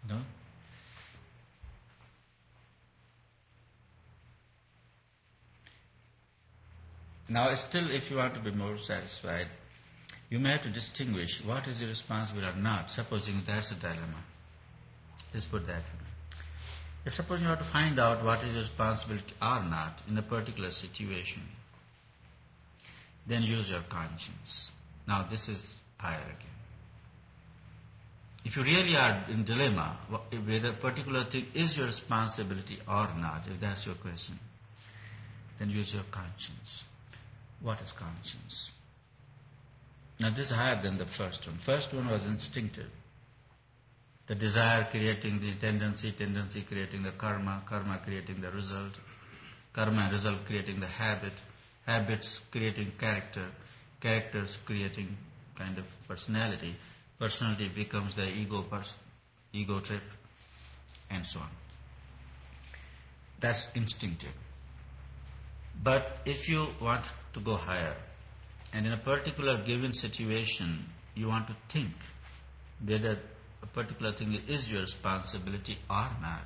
No? Now still, if you want to be more satisfied, you may have to distinguish what is irresponsible or not, supposing that's a dilemma. Let's put that way. If suppose you have to find out what is responsibility or not in a particular situation, then use your conscience. Now this is higher again. If you really are in dilemma, whether a particular thing is your responsibility or not, if that's your question, then use your conscience. What is conscience? Now this is higher than the first one. First one was instinctive. The desire creating the tendency, tendency creating the karma, karma creating the result, karma and result creating the habit, habits creating character, characters creating kind of personality, personality becomes the ego trip, and so on. That's instinctive. But if you want to go higher, and in a particular given situation, you want to think whether a particular thing is your responsibility or not,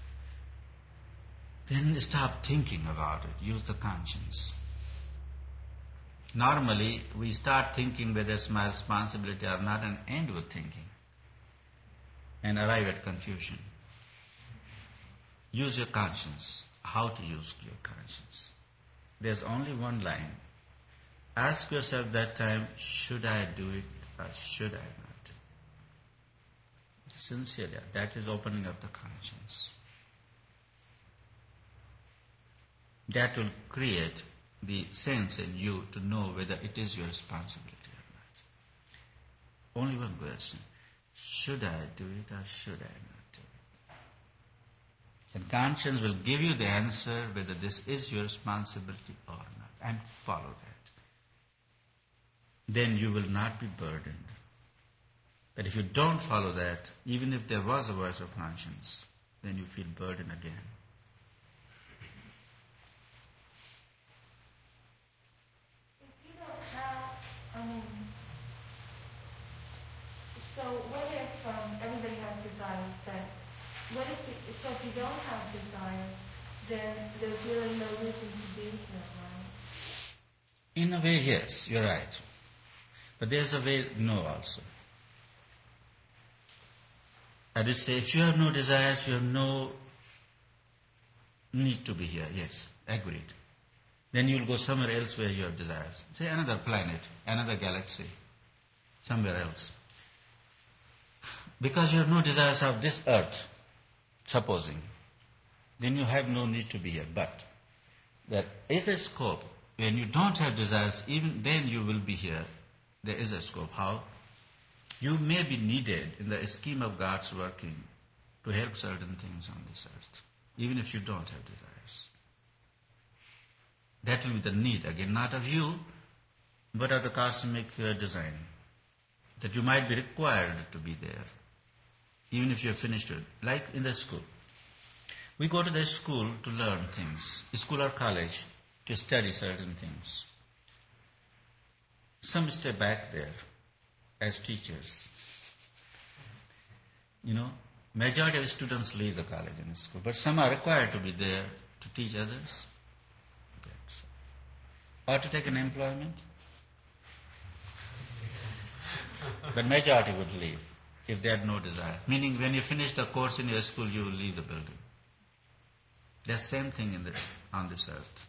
then stop thinking about it. Use the conscience. Normally, we start thinking whether it's my responsibility or not and end with thinking and arrive at confusion. Use your conscience. How to use your conscience? There's only one line. Ask yourself that time, should I do it or should I not? Sincerely, that is opening up the conscience. That will create the sense in you to know whether it is your responsibility or not. Only one question. Should I do it or should I not do it? And conscience will give you the answer whether this is your responsibility or not, and follow that. Then you will not be burdened. But if you don't follow that, even if there was a voice of conscience, then you feel burdened again. If you don't have, so what if everybody has desires, so if you don't have desires, then there's really no reason to be here, right? In a way, yes, you're right. But there's a way no also. I did say, if you have no desires, you have no need to be here. Yes, agreed. Then you'll go somewhere else where you have desires. Say another planet, another galaxy, somewhere else. Because you have no desires of this earth, supposing, then you have no need to be here. But there is a scope. When you don't have desires, even then you will be here. There is a scope. How? You may be needed in the scheme of God's working to help certain things on this earth, even if you don't have desires. That will be the need, again, not of you, but of the cosmic design. That you might be required to be there, even if you have finished it. Like in the school. We go to the school to learn things, school or college, to study certain things. Some stay back there as teachers. Majority of students leave the college and school, but some are required to be there to teach others, or to take an employment. The majority would leave if they had no desire. Meaning, when you finish the course in your school, you will leave the building. The same thing on this earth.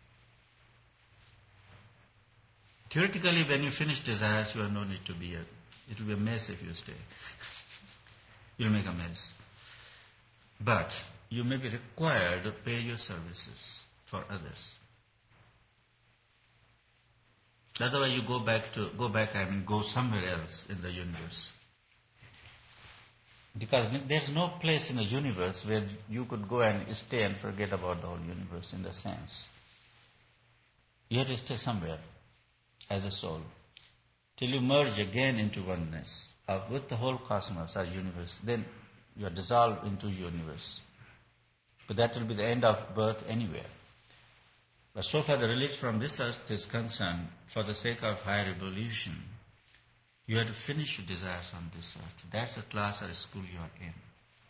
Theoretically, when you finish desires, you have no need to be here. It will be a mess if you stay. You'll make a mess. But you may be required to pay your services for others. Otherwise, you go somewhere else in the universe. Because there's no place in the universe where you could go and stay and forget about the whole universe in the sense. You have to stay somewhere as a soul till you merge again into oneness with the whole cosmos or universe. Then you are dissolved into universe. But that will be the end of birth anywhere. But so far the release from this earth is concerned, for the sake of higher evolution, you have to finish your desires on this earth. That's the class or school you are in.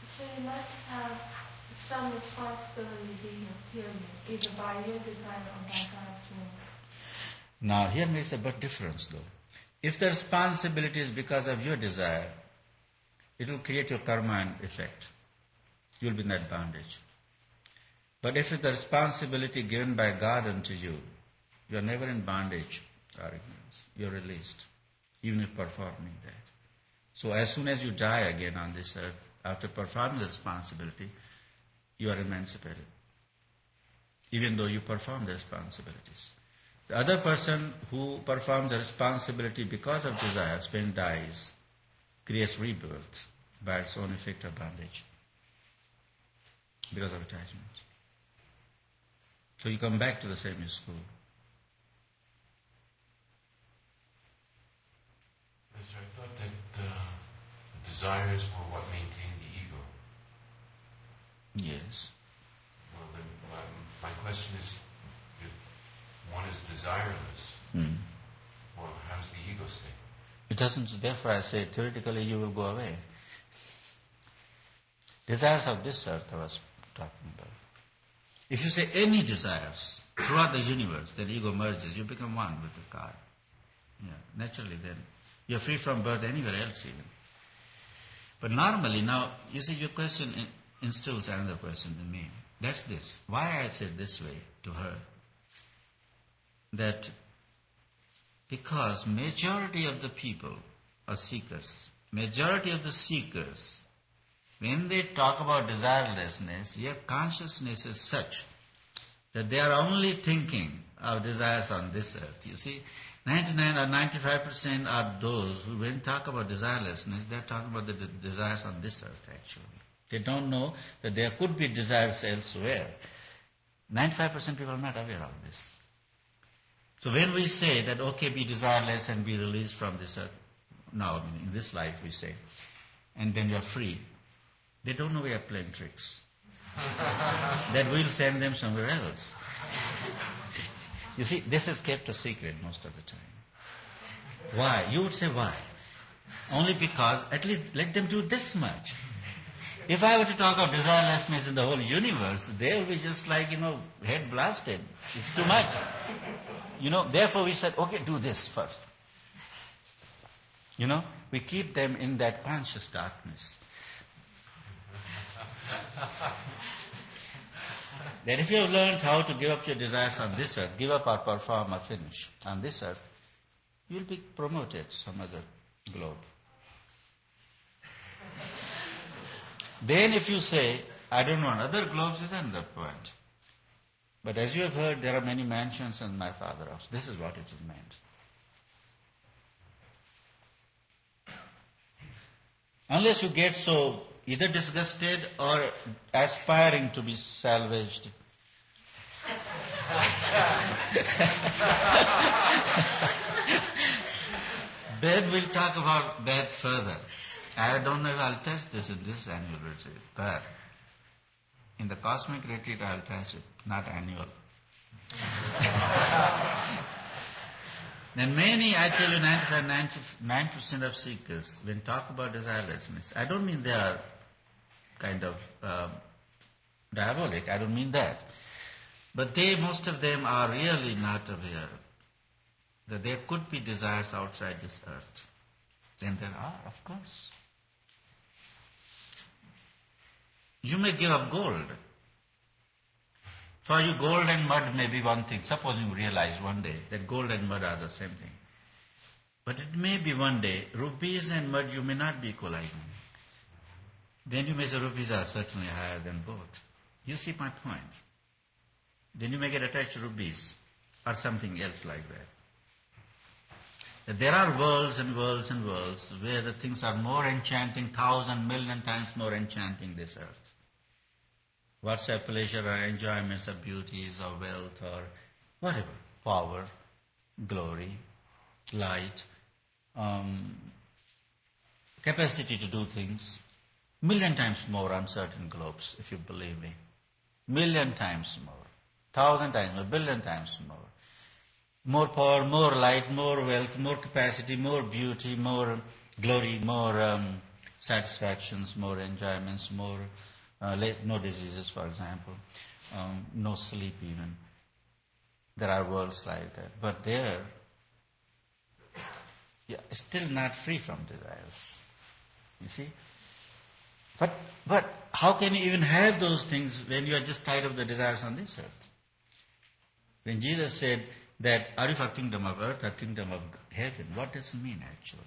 So you must have some responsibility here, either by your desire or by God's will. Now, here makes a big difference, though. If the responsibility is because of your desire, it will create your karma and effect. You will be in that bondage. But if it's the responsibility given by God unto you, you are never in bondage or ignorance. You are released, even if performing that. So as soon as you die again on this earth, after performing the responsibility, you are emancipated, even though you perform the responsibilities. The other person who performs the responsibility because of desires, when dies, creates rebirth by its own effect of bondage, because of attachment. So you come back to the same school. Yes, sir, I thought that the desires were what maintained the ego. Yes. Well, then my question is, if one is desireless, well, how does the ego stay? It doesn't, therefore I say theoretically you will go away. Desires of this earth I was talking about. If you say any desires throughout the universe, then ego merges, you become one with the God. Yeah, naturally then. You're free from birth anywhere else even. But normally, now, you see, your question instills another question in me. That's this. Why I said this way to her, that because majority of the people are seekers. Majority of the seekers, when they talk about desirelessness, your consciousness is such that they are only thinking of desires on this earth. You see, 99 or 95% are those who, when talk about desirelessness, they're talking about the desires on this earth actually. They don't know that there could be desires elsewhere. 95% people are not aware of this. So when we say that, okay, be desireless and be released from this earth, now in this life we say, and then you're free, they don't know we are playing tricks. That we'll send them somewhere else. You see, this is kept a secret most of the time. Why? You would say why? Only because, at least let them do this much. If I were to talk of desirelessness in the whole universe, they will be just like, head blasted. It's too much. Therefore we said, okay, do this first. We keep them in that conscious darkness. That if you have learned how to give up your desires on this earth, give up or perform or finish on this earth, you will be promoted to some other globe. Then if you say, I don't know, other globes is another point. But as you have heard, there are many mansions in my Father's house. This is what it is meant. Unless you get so either disgusted or aspiring to be salvaged. Then we'll talk about that further. I don't know if I'll test this in this annual retreat, but in the cosmic retreat I'll test it, not annual. Then many, I tell you, 99% of seekers, when talk about desirelessness, I don't mean they are kind of diabolic, I don't mean that. But most of them are really not aware that there could be desires outside this earth. And there are, of course. You may give up gold. For you, gold and mud may be one thing. Suppose you realize one day that gold and mud are the same thing. But it may be one day, rupees and mud you may not be equalizing. Then you may say rupees are certainly higher than both. You see my point. Then you may get attached to rupees or something else like that. That there are worlds and worlds and worlds where the things are more enchanting, 1,000 million times more enchanting this earth. What's a pleasure or enjoyments or beauties or wealth or whatever, power, glory, light, capacity to do things, million times more on certain globes, if you believe me. Million times more, 1,000 times more, billion times more. More power, more light, more wealth, more capacity, more beauty, more glory, more satisfactions, more enjoyments, more no diseases, for example, no sleep even. There are worlds like that. But there, you're still not free from desires. You see? But how can you even have those things when you are just tired of the desires on this earth? When Jesus said that, are you for kingdom of earth or kingdom of heaven? What does it mean actually?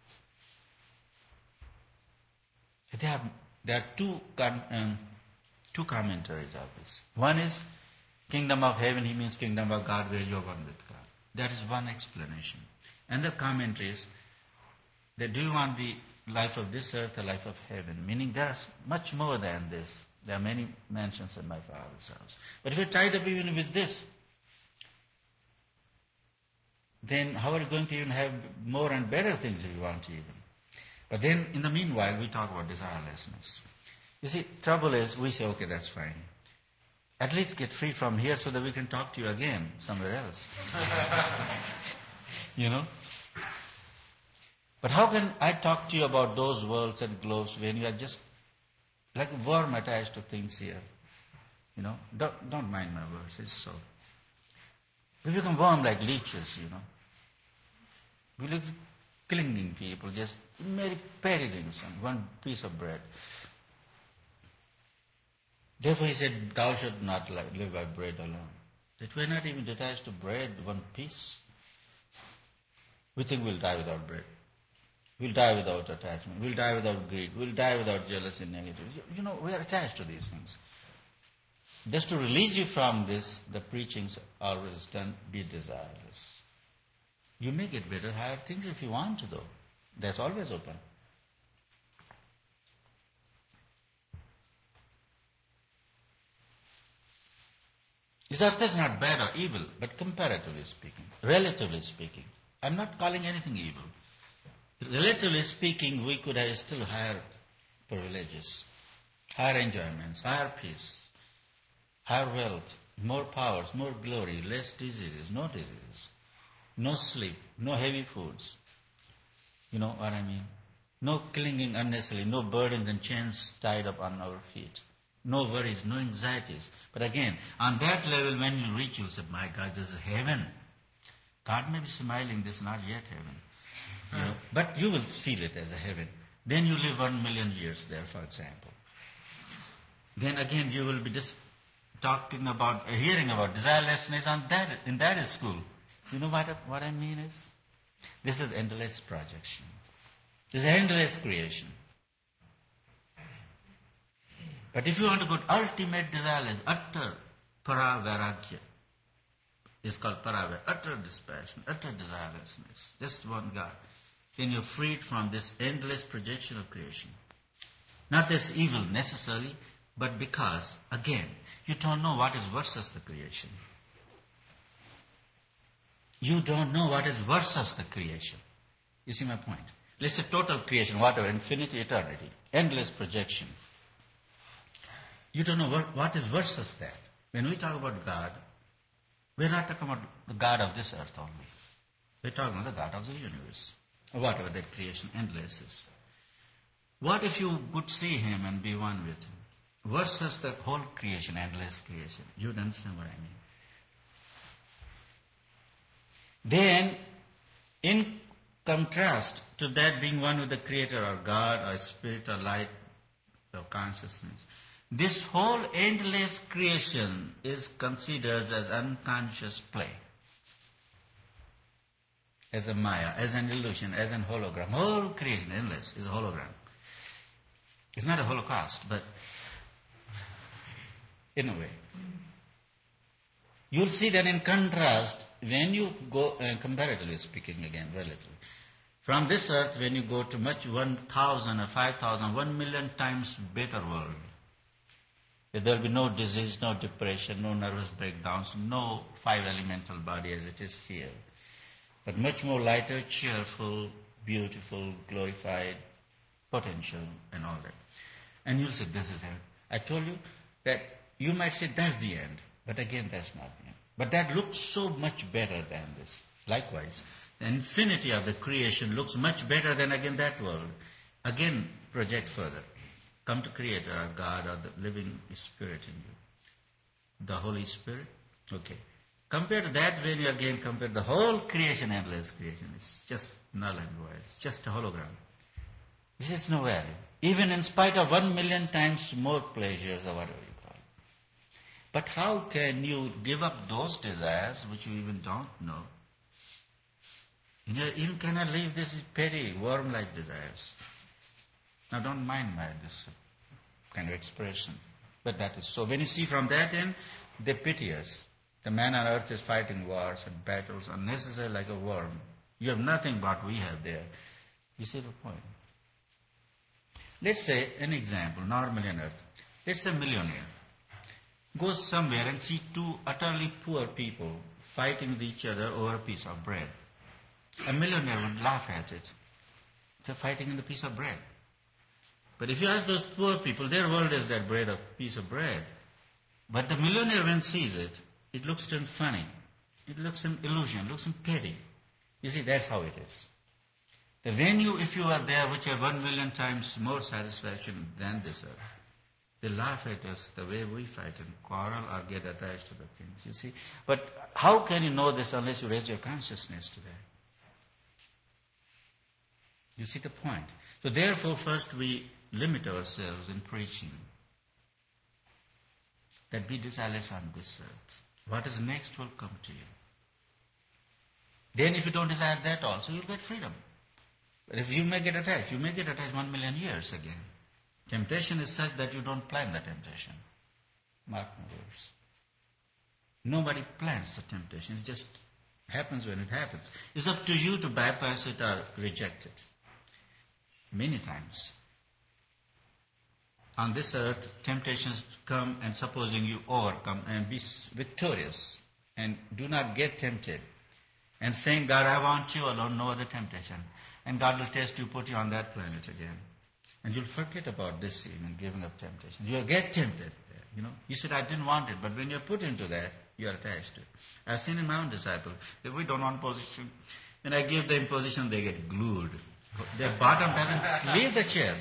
There are two commentaries of this. One is kingdom of heaven, he means kingdom of God where you are one with God. That is one explanation. And the commentary is that do you want the life of this earth or life of heaven? Meaning there is much more than this. There are many mansions in my Father's house. But if you're tied up even with this, then how are you going to even have more and better things if you want even? But then in the meanwhile, we talk about desirelessness. You see, trouble is we say, okay, that's fine. At least get free from here so that we can talk to you again somewhere else. You know? But how can I talk to you about those worlds and globes when you are just like a worm attached to things here? You know? Don't mind my words, it's so. We become worm like leeches, you know. We look clinging people, just very petty things, and one piece of bread. Therefore he said, thou shalt not live by bread alone. That we're not even detached to bread, one piece. We think we'll die without bread. We'll die without attachment. We'll die without greed. We'll die without jealousy and negativity. You know, we are attached to these things. Just to release you from this, the preachings always done, be desireless. You may get better, higher things if you want to though. That's always open. This earth is not bad or evil, but comparatively speaking, relatively speaking. I'm not calling anything evil. Relatively speaking, we could have still higher privileges, higher enjoyments, higher peace, higher wealth, more powers, more glory, less diseases, no sleep, no heavy foods. You know what I mean? No clinging unnecessarily, no burdens and chains tied up on our feet. No worries, no anxieties. But again, on that level, when you reach, you'll say, my God, this is heaven. God may be smiling, this is not yet heaven. You know, but you will feel it as a heaven. Then you live 1 million years there, for example. Then again, you will be just hearing about desirelessness in that school. You know what I mean is? This is endless projection. This is endless creation. But if you want to go to ultimate desireless, utter paravaragya, it's called paravar, utter dispassion, utter desirelessness, just one God, then you're freed from this endless projection of creation. Not as evil necessarily, but because, again, you don't know what is versus the creation. You don't know what is versus the creation. You see my point? Let's say total creation, whatever, infinity, eternity, endless projection. You don't know what is versus that. When we talk about God, we're not talking about the God of this earth only. We're talking about the God of the universe, or whatever that creation, endless is. What if you could see Him and be one with Him? Versus the whole creation, endless creation. You understand what I mean? Then, in contrast to that being one with the Creator or God or Spirit or light or consciousness, this whole endless creation is considered as unconscious play, as a maya, as an illusion, as an hologram. Whole creation, endless, is a hologram. It's not a holocaust, but in a way. You'll see that in contrast, when you go, comparatively speaking again, relatively, from this earth, when you go to much 1,000 or 5,000, 1 million times better world, there will be no disease, no depression, no nervous breakdowns, no 5 elemental body as it is here, but much more lighter, cheerful, beautiful, glorified, potential, and all that. And you'll say, this is it. I told you that you might say that's the end, but again, that's not the end. But that looks so much better than this. Likewise, the infinity of the creation looks much better than again that world. again project further. Come to Creator or God or the living Spirit in you. The Holy Spirit. Okay. Compare to that when you again compare the whole creation, endless creation. It's just null and void. It's just a hologram. This is no value. Even in spite of 1,000,000 times more pleasures or whatever you call it. But how can you give up those desires which you even don't know? You even cannot leave this petty, worm-like desires. Now don't mind this kind of expression. But that is so. When you see from that end, they pity us. The man on earth is fighting wars and battles unnecessary like a worm. You have nothing but we have there. You see the point? Let's say an example, normally on earth. Let's say a millionaire goes somewhere and see two utterly poor people fighting with each other over a piece of bread. A millionaire would laugh at it. They're fighting in the piece of bread. But if you ask those poor people, their world is that bread, a piece of bread. But the millionaire, when sees it, it looks to him funny. It looks an illusion, looks petty. You see, that's how it is. The venue, if you are there, which have 1,000,000 times more satisfaction than this earth, they laugh at us the way we fight and quarrel or get attached to the things, you see. But how can you know this unless you raise your consciousness to that? You see the point? So therefore, first we limit ourselves in preaching that be desireless on this earth. What is next will come to you. Then if you don't desire that also, you'll get freedom. But if you may get attached, 1,000,000 years again. Temptation is such that you don't plan the temptation. Mark my words. Nobody plans the temptation. It just happens when it happens. It's up to you to bypass it or reject it. Many times. On this earth, temptations come, and supposing you overcome and be victorious and do not get tempted, and saying, God, I want you alone, no other temptation. And God will test you, put you on that planet again. And you'll forget about this even, giving up temptation. You'll get tempted. You said, I didn't want it, but when you're put into that, you're attached to it. I've seen in my own disciples, that we don't want position. When I give them position, they get glued. Their bottom doesn't leave the chair.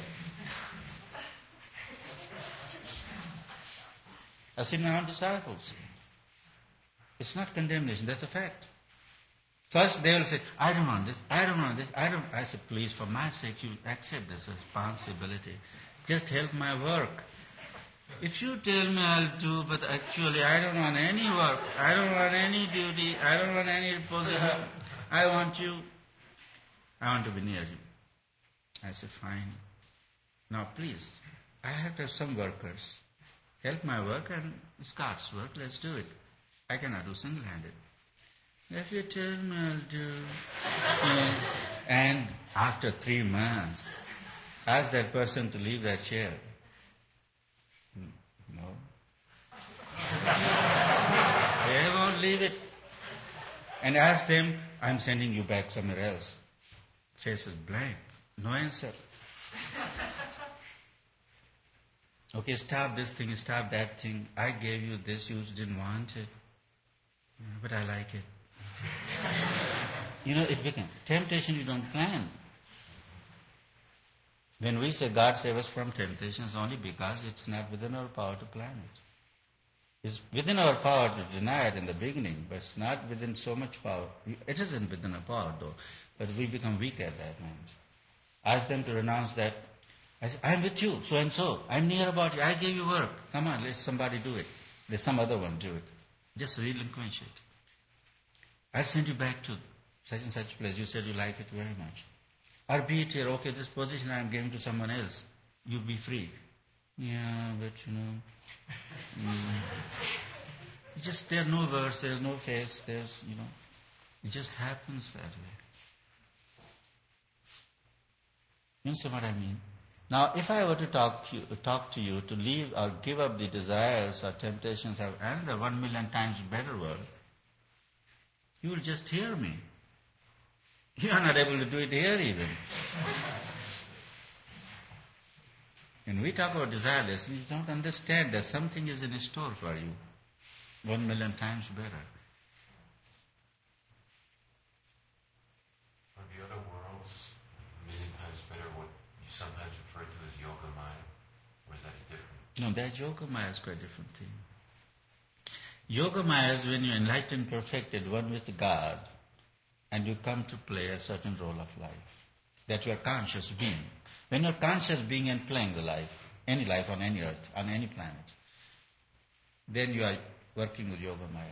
I've seen my own disciples. It's not condemnation, that's a fact. First they will say, I don't want this, I said, please, for my sake, you accept this responsibility. Just help my work. If you tell me I'll do, but actually I don't want any work, I don't want any duty, I don't want any position, I want to be near you. I said, fine. Now please, I have to have some workers. Help my work and it's God's work, let's do it. I cannot do single-handed. If you tell me I'll do. And after 3 months, ask that person to leave that chair. No. They won't leave it. And ask them, I'm sending you back somewhere else. Face is blank. No answer. Okay, stop this thing, stop that thing. I gave you this, you didn't want it. But I like it. It became temptation you don't plan. When we say God save us from temptation, it's only because it's not within our power to plan it. It's within our power to deny it in the beginning, but it's not within so much power. It isn't within our power though, but we become weak at that moment. Ask them to renounce that. I say, I'm with you, so and so. I'm near about you. I gave you work. Come on, let somebody do it. Let some other one do it. Just relinquish it. I'll send you back to such and such place. You said you like it very much. Or be it here, okay, this position I'm giving to someone else. You be free. Yeah, but just there are no words, there's no face, it just happens that way. You see what I mean? Now, if I were to talk to you to leave or give up the desires or temptations of another 1,000,000 times better world, you will just hear me. You are not able to do it here even. When we talk about desireless, you don't understand that something is in store for you 1,000,000 times better. Are the other worlds 1,000,000 times better what you sometimes referred to as Yoga Maya, or is that a different? No, that Yoga Maya is quite a different thing. Yoga Maya is when you enlighten, perfected, one with God, and you come to play a certain role of life. That you are conscious being. When you're conscious being and playing the life on any earth, on any planet, then you are working with Yoga Maya.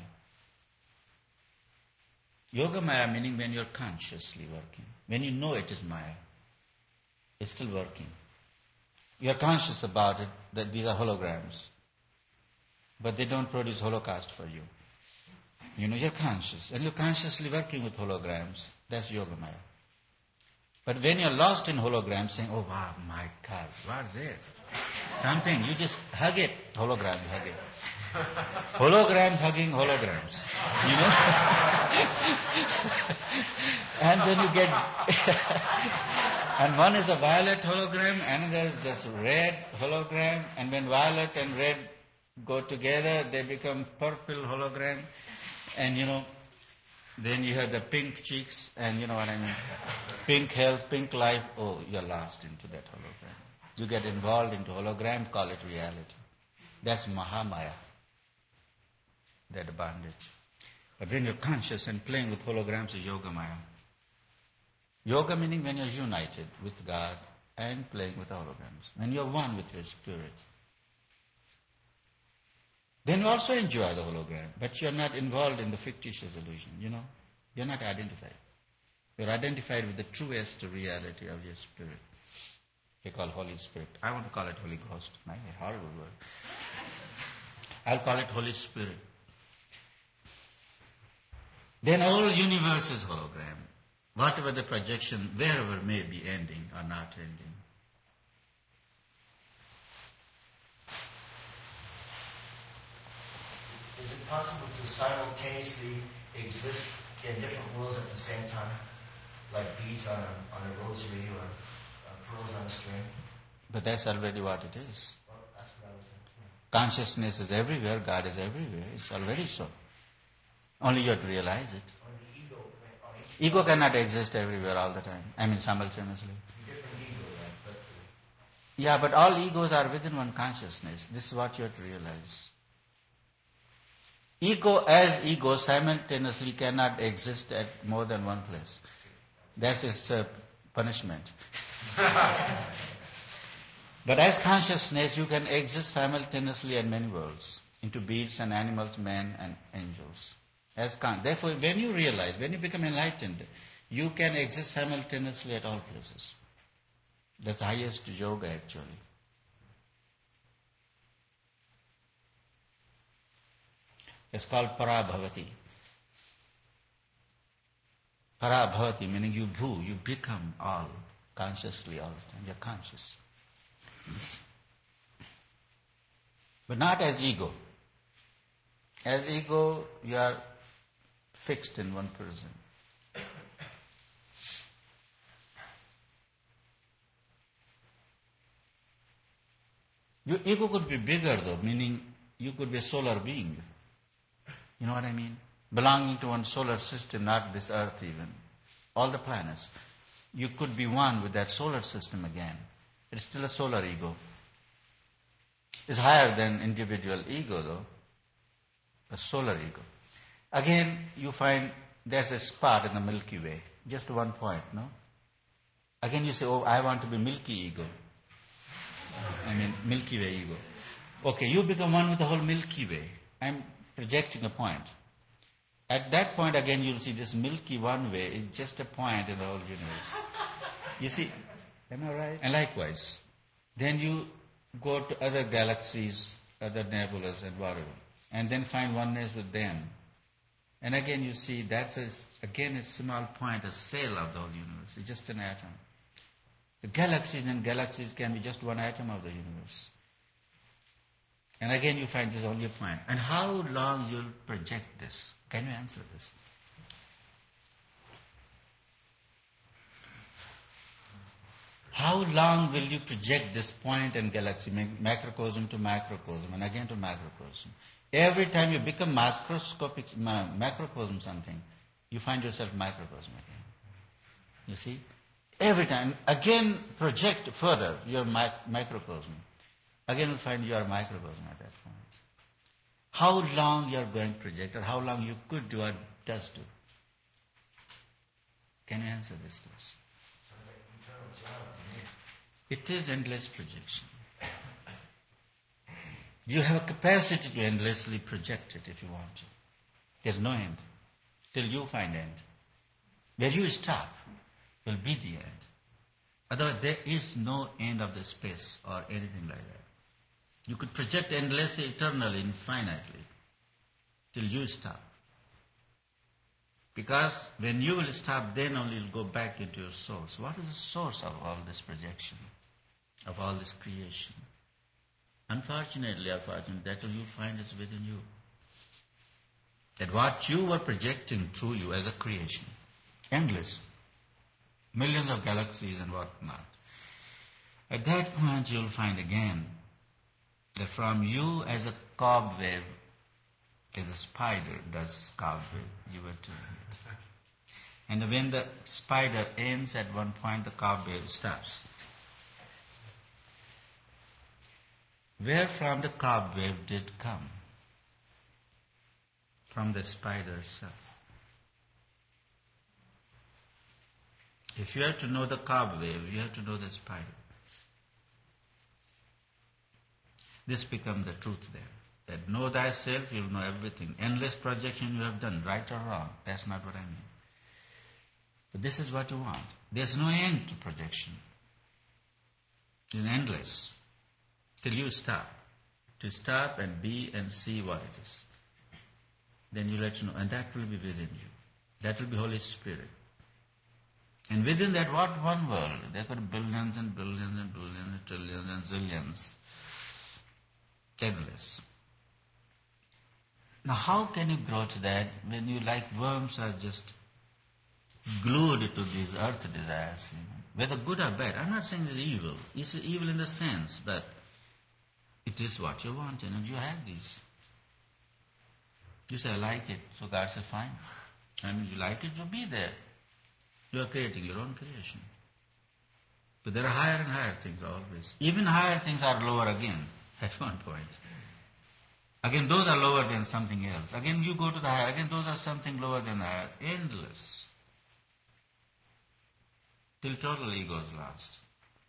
Yoga Maya meaning when you're consciously working. When you know it is Maya, it's still working. You are conscious about it, that these are holograms. But they don't produce Holocaust for you. You know, you're conscious. And you're consciously working with holograms. That's Yoga Maya. But when you're lost in holograms, saying, oh, wow, my God, what's this? Something, you just hug it. Hologram, you hug it. Hologram hugging holograms. You know? And then you get... and one is a violet hologram, another is just red hologram. And when violet and red go together, they become purple hologram. And, you know, then you have the pink cheeks, and you know what I mean? Pink health, pink life. Oh, you're lost into that hologram. You get involved into hologram, call it reality. That's Mahamaya, that bondage. But when you're conscious and playing with holograms is Yoga Maya. Yoga meaning when you're united with God and playing with holograms. When you're one with your spirit. Then you also enjoy the hologram, but you're not involved in the fictitious illusion, you know. You're not identified. You're identified with the truest reality of your spirit. They call Holy Spirit. I won't call it Holy Ghost. A horrible word. I'll call it Holy Spirit. Then all universe is hologram. Whatever the projection, wherever may be ending or not ending. Is it possible to simultaneously exist in different worlds at the same time? Like beads on a rosary or pearls on a string? But that's already what it is. Well, that's what I was thinking. Consciousness is everywhere, God is everywhere. It's already so. Only you have to realize it. Ego cannot exist everywhere all the time. I mean simultaneously. Different ego, right? Yeah, but all egos are within one consciousness. This is what you have to realize. Ego as ego simultaneously cannot exist at more than one place. That's its punishment. But as consciousness, you can exist simultaneously in many worlds, into beings and animals, men and angels. Therefore, when you realize, when you become enlightened, you can exist simultaneously at all places. That's the highest yoga actually. It's called Parabhavati. Parabhavati meaning you become all, consciously all the time. You're conscious. But not as ego. As ego, you are fixed in one person. Your ego could be bigger though, meaning you could be a solar being. You know what I mean? Belonging to one solar system, not this earth even. All the planets. You could be one with that solar system again. It's still a solar ego. It's higher than individual ego though. A solar ego. Again, you find there's a spot in the Milky Way. Just one point, no? Again you say, oh, I want to be Milky ego. I mean, Milky Way ego. Okay, you become one with the whole Milky Way. I'm projecting a point. At that point again you'll see this Milky One Way is just a point in the whole universe. You see, am I right? And likewise, then you go to other galaxies, other nebulas and whatever, and then find oneness with them. And again you see that's again a small point, a cell of the whole universe. It's just an atom. The galaxies and galaxies can be just one atom of the universe. And again you find this is only a point. And how long you'll project this? Can you answer this? How long will you project this point and galaxy, macrocosm to macrocosm, and again to macrocosm? Every time you become macrocosm something, you find yourself microcosm again. You see? Every time. Again project further your microcosm. Again you'll find you are microcosm at that point. How long you are going to project or how long you could do or does do? Can you answer this question? It is endless projection. You have a capacity to endlessly project it if you want to. There's no end. Till you find end. Where you stop will be the end. Otherwise there is no end of the space or anything like that. You could project endlessly, eternally, infinitely, till you stop. Because when you will stop, then only you'll go back into your source. What is the source of all this projection, of all this creation? Unfortunately or fortunately, that will you find is within you. That what you were projecting through you as a creation, endless, millions of galaxies and whatnot. At that point you'll find again that from you as a cobweb, as a spider does cobweb, you were doing it. And when the spider ends at one point, the cobweb stops. Where from the cobweb did come? From the spider itself. If you have to know the cobweb, you have to know the spider. This becomes the truth there. That know thyself, you'll know everything. Endless projection you have done, right or wrong. That's not what I mean. But this is what you want. There's no end to projection. It's endless. Till you stop. To stop and be and see what it is. Then you let you know. And that will be within you. That will be Holy Spirit. And within that, what one world? There could be billions and billions and billions and trillions and zillions. Endless. Now how can you grow to that when you like worms are just glued to these earth desires? Whether good or bad. I'm not saying it's evil. It's evil in the sense that it is what you want and you have these. You say, I like it. So God said, fine. And you like it, you'll be there. You are creating your own creation. But there are higher and higher things always. Even higher things are lower again at one point. Again, those are lower than something else. Again, you go to the higher. Again, those are something lower than the higher. Endless. Till total ego is lost.